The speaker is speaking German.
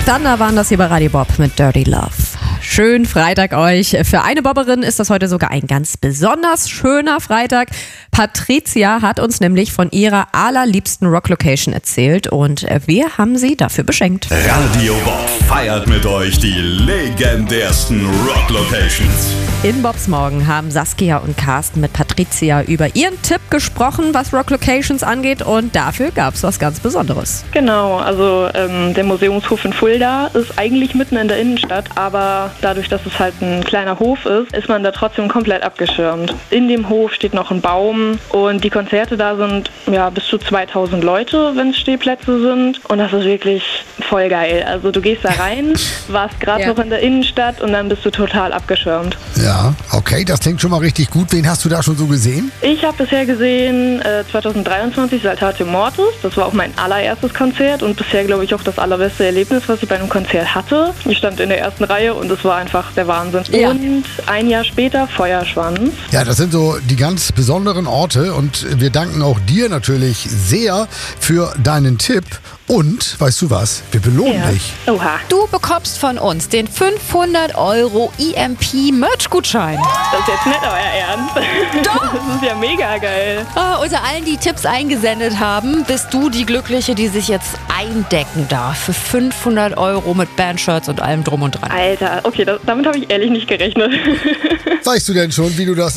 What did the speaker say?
Thunder waren das hier bei Radio Bob mit Dirty Love. Schönen Freitag euch. Für eine Bobberin ist das heute sogar ein ganz besonders schöner Freitag. Patricia hat uns nämlich von ihrer allerliebsten Rock-Location erzählt und wir haben sie dafür beschenkt. Radio Bob feiert mit euch die legendärsten Rock-Locations. In Bobs Morgen haben Saskia und Carsten mit Patricia über ihren Tipp gesprochen, was Rock-Locations angeht, und dafür gab es was ganz Besonderes. Genau, also der Museumshof in Fulda ist eigentlich mitten in der Innenstadt, aber dadurch, dass es halt ein kleiner Hof ist, ist man da trotzdem komplett abgeschirmt. In dem Hof steht noch ein Baum und die Konzerte da sind bis zu 2000 Leute, wenn es Stehplätze sind, und das ist wirklich voll geil. Also du gehst da rein, warst gerade noch in der Innenstadt und dann bist du total abgeschirmt. Ja, okay, das klingt schon mal richtig gut. Wen hast du da schon so gesehen? Ich habe bisher gesehen 2023 Saltatio Mortis. Das war auch mein allererstes Konzert und bisher, glaube ich, auch das allerbeste Erlebnis, was ich bei einem Konzert hatte. Ich stand in der ersten Reihe und es war einfach der Wahnsinn. Ja. Und ein Jahr später Feuerschwanz. Ja, das sind so die ganz besonderen Orte und wir danken auch dir natürlich sehr für deinen Tipp. Und, weißt du was, wir belohnen dich. Oha. Du bekommst von uns den 500 € EMP-Merch-Gutschein. Das ist jetzt nicht euer Ernst. Doch. Das ist ja mega geil. Unter allen, die Tipps eingesendet haben, bist du die Glückliche, die sich jetzt eindecken darf für 500 € mit Bandshirts und allem drum und dran. Alter, okay, damit habe ich ehrlich nicht gerechnet. Weißt du denn schon, wie du das